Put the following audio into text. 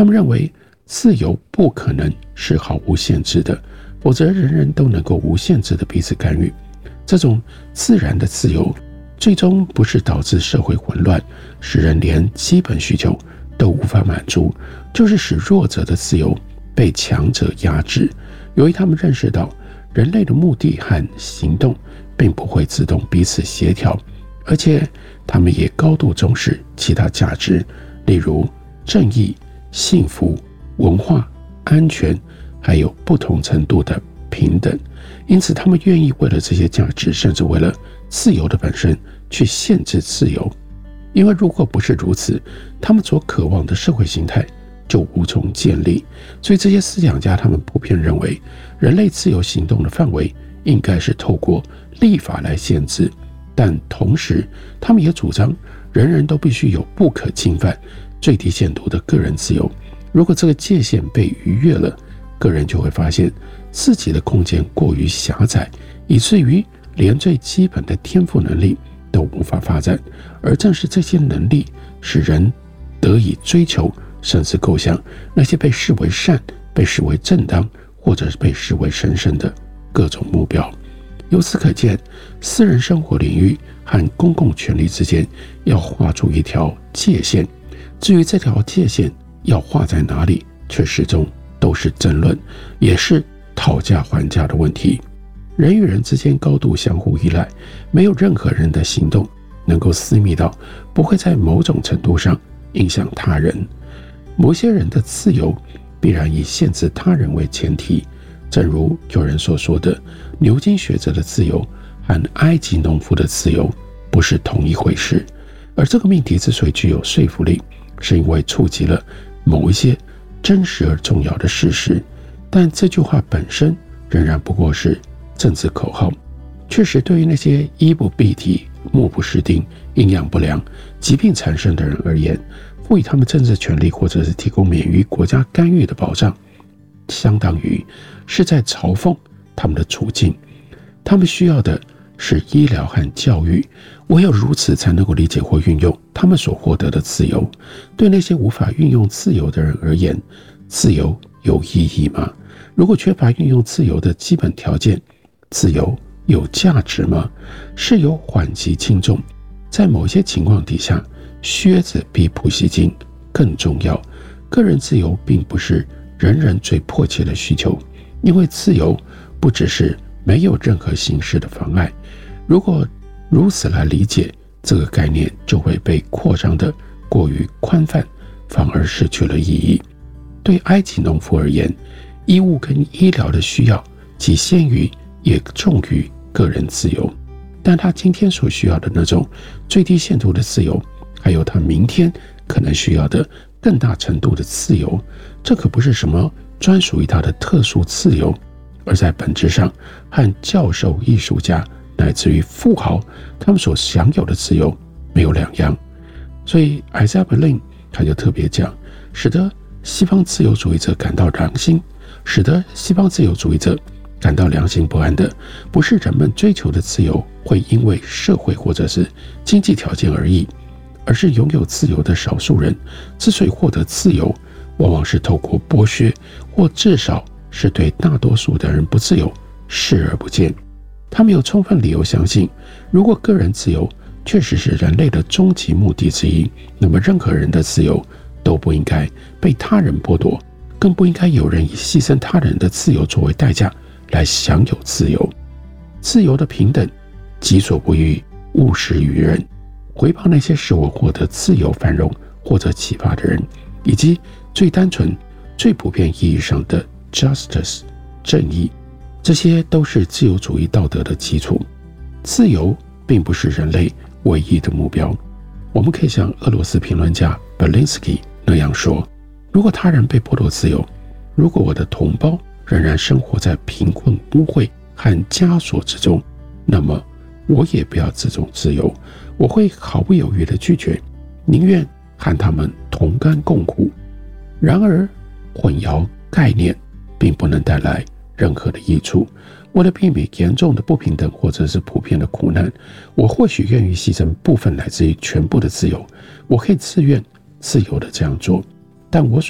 他们认为自由不可能是毫无限制的，否则人人都能够无限制的彼此干预。这种自然的自由最终不是导致社会混乱，使人连基本需求都无法满足，就是使弱者的自由被强者压制。由于他们认识到人类的目的和行动并不会自动彼此协调，而且他们也高度重视其他价值，例如正义、幸福、文化、安全，还有不同程度的平等。因此他们愿意为了这些价值，甚至为了自由的本身去限制自由。因为如果不是如此，他们所渴望的社会形态就无从建立。所以这些思想家他们普遍认为，人类自由行动的范围应该是透过立法来限制，但同时他们也主张人人都必须有不可侵犯、最低限度的个人自由。如果这个界限被逾越了，个人就会发现自己的空间过于狭窄，以至于连最基本的天赋能力都无法发展。而正是这些能力使人得以追求甚至构想那些被视为善、被视为正当或者是被视为神圣的各种目标。由此可见，私人生活领域和公共权力之间要画出一条界限，至于这条界限要画在哪里，却始终都是争论，也是讨价还价的问题。人与人之间高度相互依赖，没有任何人的行动能够私密到不会在某种程度上影响他人。某些人的自由必然以限制他人为前提，正如有人所说的，牛津学者的自由和埃及农夫的自由不是同一回事。而这个命题之所以具有说服力，是因为触及了某一些真实而重要的事实。但这句话本身仍然不过是政治口号。确实，对于那些衣不蔽体、目不识丁、营养不良、疾病缠身的人而言，赋予他们政治权利或者是提供免于国家干预的保障，相当于是在嘲讽他们的处境。他们需要的是医疗和教育，唯有如此才能够理解或运用他们所获得的自由。对那些无法运用自由的人而言，自由有意义吗？如果缺乏运用自由的基本条件，自由有价值吗？是有缓急轻重，在某些情况底下，靴子比普希金更重要。个人自由并不是人人最迫切的需求，因为自由不只是没有任何形式的妨碍。如果如此来理解这个概念，就会被扩张的过于宽泛，反而失去了意义。对埃及农夫而言，医务跟医疗的需要既先于也重于个人自由，但他今天所需要的那种最低限度的自由，还有他明天可能需要的更大程度的自由，这可不是什么专属于他的特殊自由，而在本质上和教授、艺术家乃至于富豪他们所享有的自由没有两样。所以艾塞伯林他就特别讲，使得西方自由主义者感到良心，使得西方自由主义者感到良心不安的，不是人们追求的自由会因为社会或者是经济条件而异，而是拥有自由的少数人之所以获得自由，往往是透过剥削，或至少是对大多数的人不自由视而不见。他们有充分理由相信，如果个人自由确实是人类的终极目的之一，那么任何人的自由都不应该被他人剥夺，更不应该有人以牺牲他人的自由作为代价来享有自由。自由的平等，己所不欲，勿施于人，回报那些使我获得自由繁荣或者启发的人，以及最单纯、最普遍意义上的 justice 正义，这些都是自由主义道德的基础。自由并不是人类唯一的目标。我们可以像俄罗斯评论家 Belinsky 那样说，如果他人被剥夺自由，如果我的同胞仍然生活在贫困、污秽和枷锁之中，那么我也不要这种自由，我会毫不犹豫地拒绝，宁愿和他们同甘共苦。然而，混淆概念并不能带来任何的益处。为了避免严重的不平等或者是普遍的苦难，我或许愿意牺牲部分乃至于全部的自由，我可以自愿自由地这样做，但我所